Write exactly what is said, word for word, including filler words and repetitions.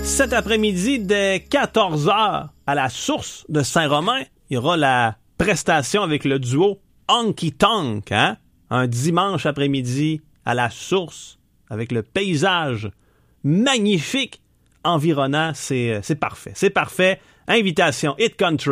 Cet après-midi, dès quatorze heures, à la source de Saint-Romain, il y aura la prestation avec le duo Honky Tonk, hein? Un dimanche après-midi à la source, avec le paysage magnifique environnant. C'est, c'est parfait. C'est parfait. Invitation Hit Country.